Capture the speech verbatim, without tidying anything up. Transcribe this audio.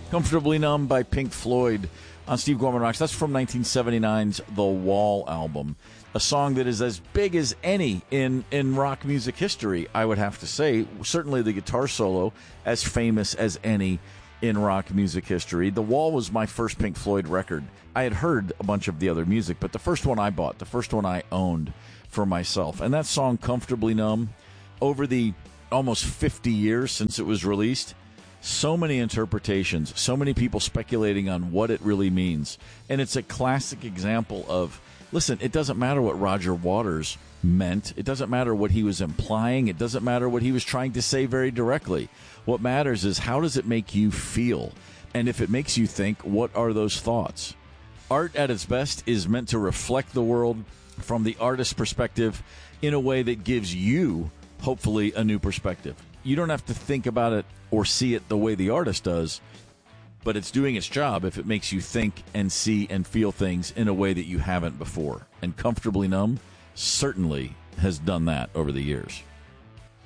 Comfortably Numb by Pink Floyd on Steve Gorman Rocks. That's from nineteen seventy-nine's The Wall album, a song that is as big as any in, in rock music history, I would have to say. Certainly the guitar solo as famous as any in rock music history. The Wall was my first Pink Floyd record. I had heard a bunch of the other music, but the first one I bought, the first one I owned for myself. And that song, Comfortably Numb, over the almost fifty years since it was released, so many interpretations, so many people speculating on what it really means. And it's a classic example of, listen, it doesn't matter what Roger Waters meant. It doesn't matter what he was implying. It doesn't matter what he was trying to say very directly. What matters is, how does it make you feel? And if it makes you think, what are those thoughts? Art at its best is meant to reflect the world from the artist's perspective in a way that gives you, hopefully, a new perspective. You don't have to think about it or see it the way the artist does, but it's doing its job if it makes you think and see and feel things in a way that you haven't before. And Comfortably Numb certainly has done that over the years.